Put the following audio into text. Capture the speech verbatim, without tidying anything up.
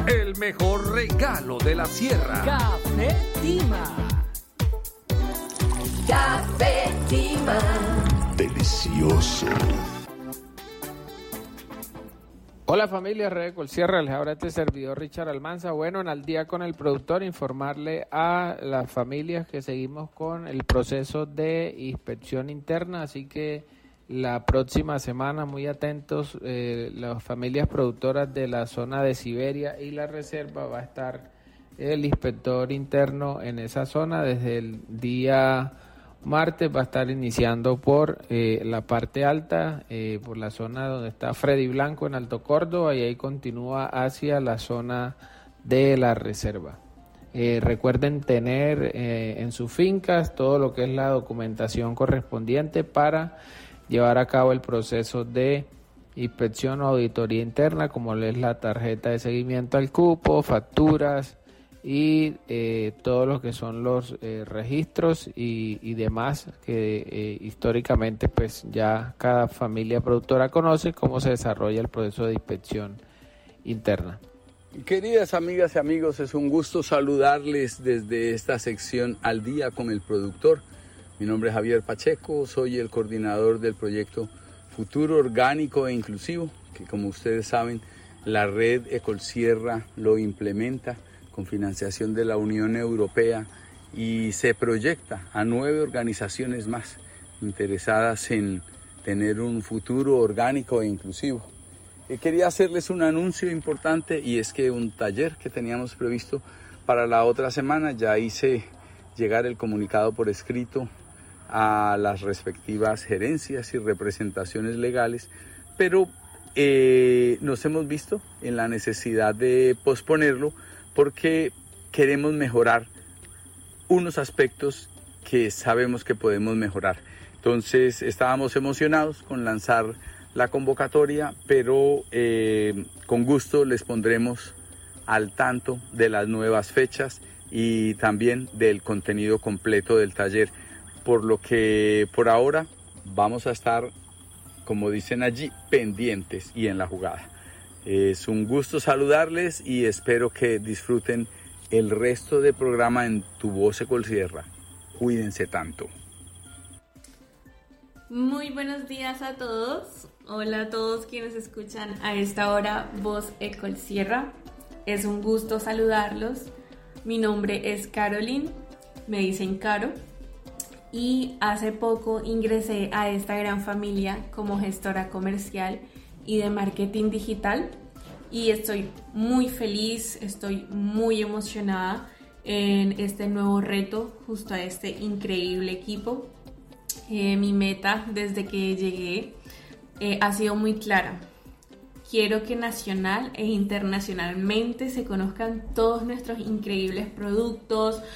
El mejor regalo de la sierra. Café Tima. Café Tima. Delicioso. Hola familia, Red Ecolsierra, les habla este servidor Richard Almanza. Bueno, en Al Día con el Productor, informarle a las familias que seguimos con el proceso de inspección interna, así que la próxima semana, muy atentos, eh, las familias productoras de la zona de Siberia y la Reserva, va a estar el inspector interno en esa zona desde el día martes. Va a estar iniciando por eh, la parte alta, eh, por la zona donde está Freddy Blanco en Alto Córdoba, y ahí continúa hacia la zona de la Reserva. Eh, recuerden tener eh, en sus fincas todo lo que es la documentación correspondiente para llevar a cabo el proceso de inspección o auditoría interna, como es la tarjeta de seguimiento al cupo, facturas y eh, todo lo que son los eh, registros y, y demás que eh, históricamente pues ya cada familia productora conoce cómo se desarrolla el proceso de inspección interna. Queridas amigas y amigos, es un gusto saludarles desde esta sección Al Día con el Productor. Mi nombre es Javier Pacheco, soy el coordinador del proyecto Futuro Orgánico e Inclusivo, que como ustedes saben la red Ecolsierra lo implementa con financiación de la Unión Europea y se proyecta a nueve organizaciones más interesadas en tener un futuro orgánico e inclusivo. Eh, quería hacerles un anuncio importante, y es que un taller que teníamos previsto para la otra semana, ya hice llegar el comunicado por escrito a las respectivas gerencias y representaciones legales, pero eh, nos hemos visto en la necesidad de posponerlo porque queremos mejorar unos aspectos que sabemos que podemos mejorar. Entonces estábamos emocionados con lanzar la convocatoria, pero eh, con gusto les pondremos al tanto de las nuevas fechas y también del contenido completo del taller, por lo que por ahora vamos a estar, como dicen allí, pendientes y en la jugada. Es un gusto saludarles y espero que disfruten el resto del programa en Tu Voz Ecolsierra. Cuídense tanto. Muy buenos días a todos. Hola a todos quienes escuchan a esta hora Voz Ecolsierra. Es un gusto saludarlos. Mi nombre es Caroline, me dicen Caro, y hace poco ingresé a esta gran familia como gestora comercial y de marketing digital, y estoy muy feliz, estoy muy emocionada en este nuevo reto justo a este increíble equipo. Eh, mi meta desde que llegué eh, ha sido muy clara. Quiero que nacional e internacionalmente se conozcan todos nuestros increíbles productos,